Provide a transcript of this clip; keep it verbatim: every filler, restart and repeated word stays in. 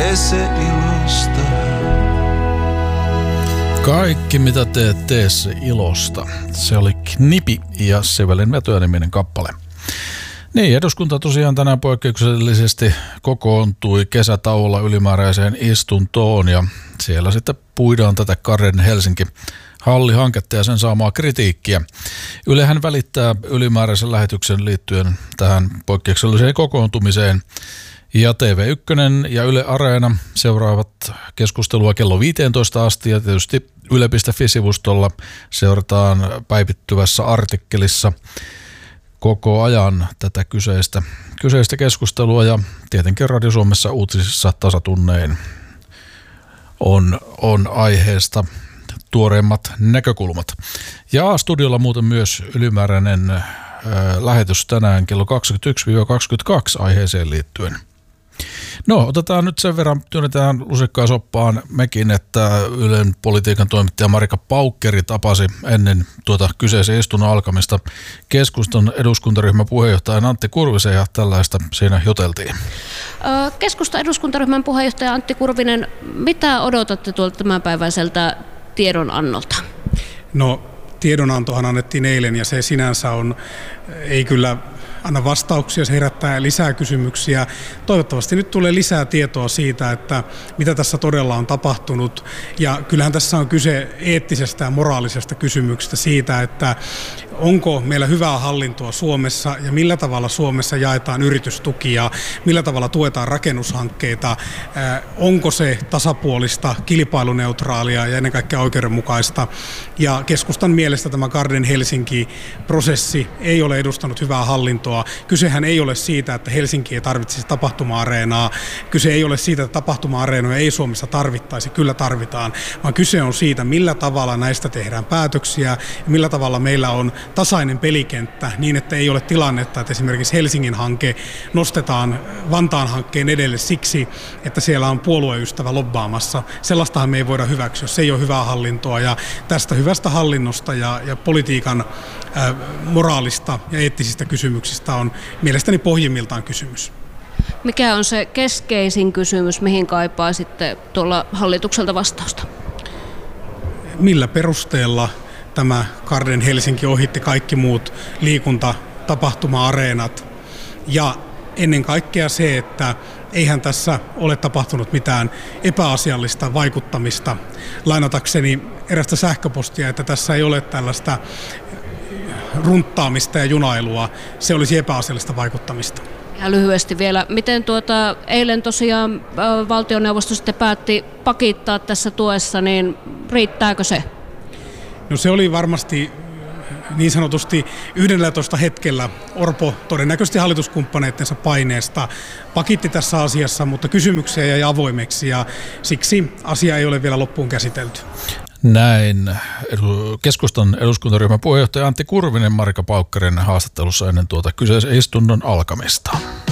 tee se ilosta. Kaikki mitä teet, tee se ilosta. Se oli Knipi ja Sevelin Vetöä-niminen kappale. Niin, eduskunta tosiaan tänään poikkeuksellisesti kokoontui kesätauolla ylimääräiseen istuntoon ja siellä sitten puidaan tätä Garden Helsinki hallihanketta ja sen saamaa kritiikkiä. Ylehän välittää ylimääräisen lähetyksen liittyen tähän poikkeukselliseen kokoontumiseen. Ja T V yksi ja Yle Areena seuraavat keskustelua kello viisitoista asti ja tietysti yle piste fi-sivustolla seurataan päivittyvässä artikkelissa koko ajan tätä kyseistä, kyseistä keskustelua ja tietenkin Radio Suomessa uutisissa tasatunnein on, on aiheesta tuoreimmat näkökulmat. Ja studiolla muuten myös ylimääräinen ää, lähetys tänään kello kaksikymmentäyksi kaksikymmentäkaksi aiheeseen liittyen. No, otetaan nyt sen verran, työnnetään lusikkaa soppaan mekin, että Ylen politiikan toimittaja Marika Paukkeri tapasi ennen tuota kyseisen istunnon alkamista keskustan eduskuntaryhmän puheenjohtajan Antti Kurvisen ja tällaista siinä juteltiin. Keskustan eduskuntaryhmän puheenjohtaja Antti Kurvinen, mitä odotatte tuolta tämänpäiväiseltä tiedonannolta? No, tiedonantohan annettiin eilen ja se sinänsä on, ei kyllä anna vastauksia, se herättää lisää kysymyksiä. Toivottavasti nyt tulee lisää tietoa siitä, että mitä tässä todella on tapahtunut. Ja kyllähän tässä on kyse eettisestä ja moraalisesta kysymyksestä siitä, että onko meillä hyvää hallintoa Suomessa ja millä tavalla Suomessa jaetaan yritystukia, millä tavalla tuetaan rakennushankkeita, onko se tasapuolista, kilpailuneutraalia ja ennen kaikkea oikeudenmukaista. Ja keskustan mielestä tämä Garden Helsinki-prosessi ei ole edustanut hyvää hallintoa. Kysehän ei ole siitä, että Helsinki ei tarvitsisi tapahtuma-areenaa. Kyse ei ole siitä, että tapahtuma-areenoja ei Suomessa tarvittaisi. Kyllä tarvitaan. Vaan kyse on siitä, millä tavalla näistä tehdään päätöksiä ja millä tavalla meillä on tasainen pelikenttä niin, että ei ole tilannetta, että esimerkiksi Helsingin hanke nostetaan Vantaan hankkeen edelle siksi, että siellä on puolueystävä lobbaamassa. Sellaistahan me ei voida hyväksyä. Se ei ole hyvää hallintoa ja tästä hyvästä hallinnosta ja, ja politiikan ää, moraalista ja eettisistä kysymyksistä on mielestäni pohjimmiltaan kysymys. Mikä on se keskeisin kysymys, mihin kaipaa sitten tuolla hallitukselta vastausta? Millä perusteella tämä Garden Helsinki ohitti kaikki muut liikuntatapahtuma-areenat ja ennen kaikkea se, että eihän tässä ole tapahtunut mitään epäasiallista vaikuttamista. Lainatakseni erästä sähköpostia, että tässä ei ole tällaista runttaamista ja junailua, se olisi epäasiallista vaikuttamista. Ja lyhyesti vielä, miten tuota, eilen tosiaan ä, valtioneuvosto sitten päätti pakittaa tässä tuessa, niin riittääkö se? No se oli varmasti niin sanotusti yhdentoista hetkellä. Orpo todennäköisesti hallituskumppaneittensa paineesta pakitti tässä asiassa, mutta kysymyksiä jäi avoimeksi ja siksi asia ei ole vielä loppuun käsitelty. Näin keskustan eduskuntaryhmän puheenjohtaja Antti Kurvinen Marika Paukkarin haastattelussa ennen tuota kyseisen istunnon alkamista.